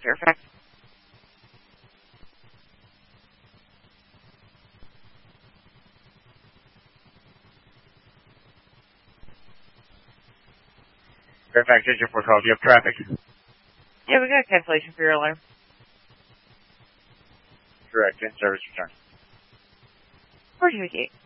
Fairfax. Fairfax Engine 412, do you have traffic? Yeah, we got a cancellation for your alarm. Correct, in service return. 428.